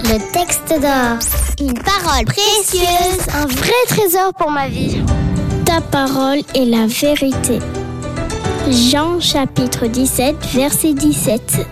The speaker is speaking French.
Le texte d'or. Une parole précieuse. Un vrai trésor pour ma vie. Ta parole est la vérité. Jean chapitre 17, verset 17.